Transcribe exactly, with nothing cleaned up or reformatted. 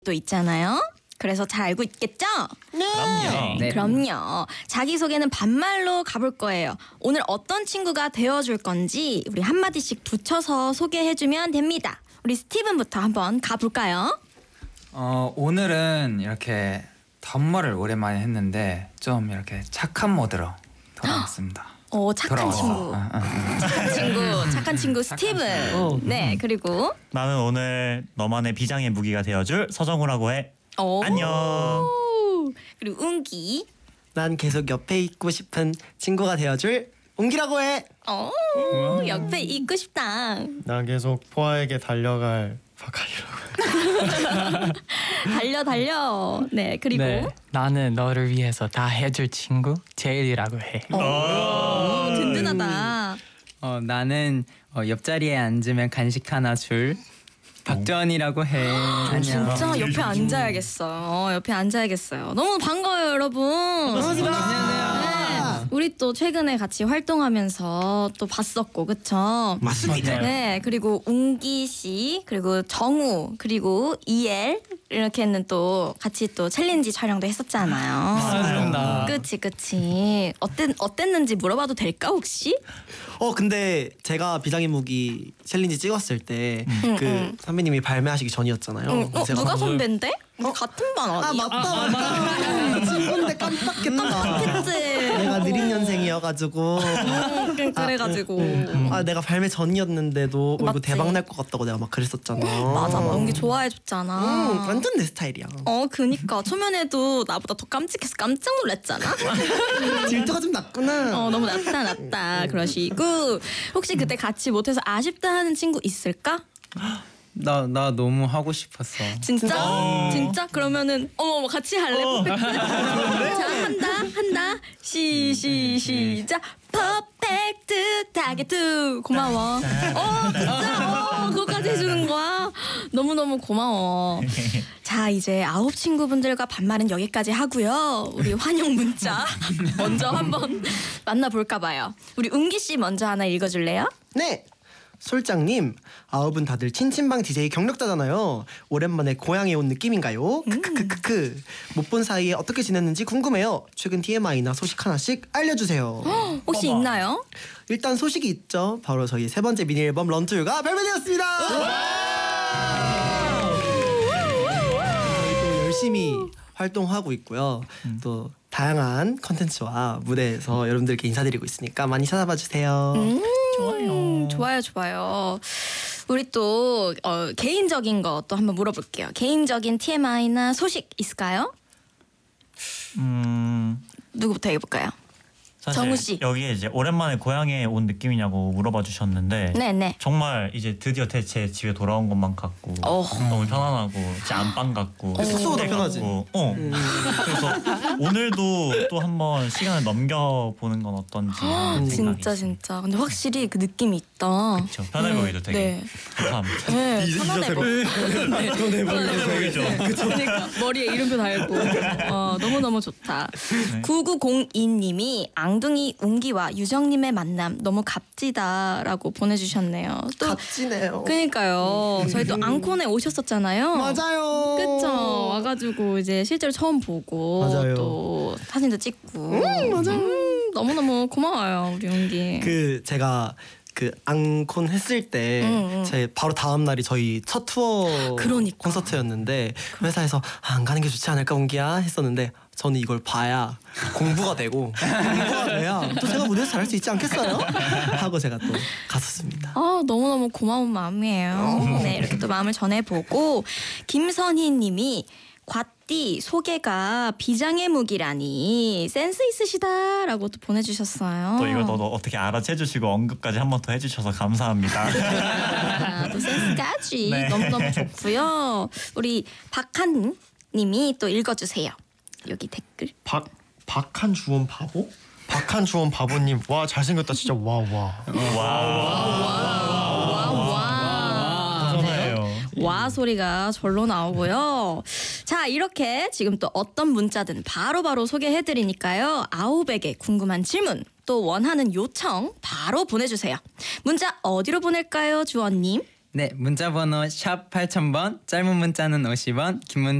또 있잖아요. 그래서 잘 알고 있겠죠? 네. 그럼요. 네. 그럼요. 자기소개는 반말로 가볼 거예요. 오늘 어떤 친구가 되어줄 건지 우리 한마디씩 붙여서 소개해주면 됩니다. 우리 스티븐부터 한번 가볼까요? 어, 오늘은 이렇게 덤머를 오랜만에 했는데 좀 이렇게 착한 모드로 돌아왔습니다. 오, 착한 돌아와서. 친구. 어, 어, 어. 착한 친구. 착한 친구 스티븐. 네, 그리고 나는 오늘 너만의 비장의 무기가 되어줄 서정우라고 해. 오. 안녕. 그리고 웅기. 난 계속 옆에 있고 싶은 친구가 되어줄 웅기라고 해. 오, 옆에 있고 싶다. 난 계속 포아에게 달려갈 박하리라고 해. 달려 달려. 네, 그리고 네, 나는 너를 위해서 다 해줄 친구 제일이라고 해. 오, 든든하다. 어 나는 어, 옆자리에 앉으면 간식 하나 줄 박주원이라고 해. 안녕. 진짜 옆에 앉아야겠어. 어, 옆에 앉아야겠어요. 너무 반가워요, 여러분. 반갑습니다. 네, 우리 또 최근에 같이 활동하면서 또 봤었고, 그쵸? 맞습니다. 네, 그리고 웅기 씨, 그리고 정우, 그리고 이엘 이렇게는 또 같이 또 챌린지 촬영도 했었잖아요. 맞습니다. 그치, 그치. 어땠 어땠는지 물어봐도 될까 혹시? 어 근데 제가 비장의 무기 챌린지 찍었을 때 그 응. 선배님이 발매하시기 전이었잖아요. 응, 어, 제가 누가 방금- 선배인데? 우리 같은 반 아 아니야? 맞다 맞다. 친구인데 깜빡했다. 했지. 내가 느린 년생이어가지고 음, 그래가지고. 아 내가 발매 전이었는데도 얼굴 맞지. 대박 날 것 같다고 내가 막 그랬었잖아. 맞아, 막 웅기 좋아해줬잖아. 음, 완전 내 스타일이야. 어, 그니까 초면에도 나보다 더 깜찍해서 깜짝 놀랐잖아. 질투가 좀 났구나. 어, 너무 낫다 낫다 그러시고 혹시 그때 같이 못해서 아쉽다 하는 친구 있을까? 나, 나 너무 하고 싶었어. 진짜? 진짜? 그러면은 어머 같이 할래? 퍼펙트? 자, 한다 한다 시 시 시작. 퍼펙트 타겟 고마워. 어 진짜 어 그거까지 해주는 거야. 너무 너무 고마워. 자, 이제 아홉 친구분들과 반말은 여기까지 하고요. 우리 환영 문자 먼저 한번 만나볼까 봐요. 우리 웅기 씨 먼저 하나 읽어줄래요? 네. 솔장님, 아홉은 다들 친친방 디제이 경력자잖아요. 오랜만에 고향에 온 느낌인가요? 크크크크크. 못 본 사이에 어떻게 지냈는지 궁금해요. 최근 티엠아이나 소식 하나씩 알려주세요. 혹시 어머. 있나요? 일단 소식이 있죠. 바로 저희 세 번째 미니 앨범 런투유가 발매되었습니다. 저희 또 열심히 활동하고 있고요. 또 다양한 컨텐츠와 무대에서 여러분들께 인사드리고 있으니까 많이 찾아봐 주세요. 음, 좋아요. 좋아요, 좋아요. 우리 또 어, 개인적인 거 또 한번 물어볼게요. 개인적인 티엠아이나 소식 있을까요? 음, 누구부터 해볼까요? 사실 정우 씨. 여기에 이제 오랜만에 고향에 온 느낌이냐고 물어봐 주셨는데 네, 네. 정말 이제 드디어 제 집에 돌아온 것만 같고 어. 너무 편안하고 제 안방 같고 숙소보다 침대 편하지? 같고. 어. 그래서 오늘도 또 한번 시간을 넘겨보는 건 어떤지 하는 생각이 진짜 있습니다. 진짜. 근데 확실히 그 느낌이 있다. 그렇죠. 편해 보이죠, 되게. 네. 감사합니다. 네, 편안해 보여. 편해 보이죠. 그러니까 머리에 이름표 달고 어, 너무너무 좋다. 네. 구구공이 님이 앙둥이 웅기와 유정님의 만남 너무 값지다라고 보내주셨네요. 또 값지네요. 그러니까요. 저희 또 앙콘에 오셨었잖아요. 맞아요. 그쵸. 와가지고 이제 실제로 처음 보고 맞아요. 또 사진도 찍고. 음, 맞아요. 음, 너무너무 고마워요 우리 웅기. 그 제가 그 앙콘 했을 때 응, 응. 제 바로 다음 날이 저희 첫 투어 그러니까. 콘서트였는데 회사에서 아, 안 가는 게 좋지 않을까 웅기야 했었는데 저는 이걸 봐야 공부가 되고 공부가 돼야 또 제가 무대에서 잘할 수 있지 않겠어요? 하고 제가 또 갔었습니다. 아, 너무너무 고마운 마음이에요. 네, 이렇게 또 마음을 전해보고 김선희 님이 곽띠 소개가 비장의 무기라니 센스 있으시다라고 또 보내주셨어요. 또 이거 너도 어떻게 알아채주시고 언급까지 한 번 더 해주셔서 감사합니다. 아, 또 센스까지 네. 너무너무 좋고요. 우리 박한 님이 또 읽어주세요. 여기 댓글. 박 박한 주원 바보? 박한 주원 바보님 와 잘생겼다 진짜 와와. 와, 와. 감사해요. 와 소리가 절로 나오고요. 자, 이렇게 지금 또 어떤 문자든 바로바로 소개해드리니까요. 아홉에게 궁금한 질문 또 원하는 요청 바로 보내주세요. 문자 어디로 보낼까요, 주원님? 네, 문자번호 샵 팔천 번, 짧은 문자는 오십 원, 긴 문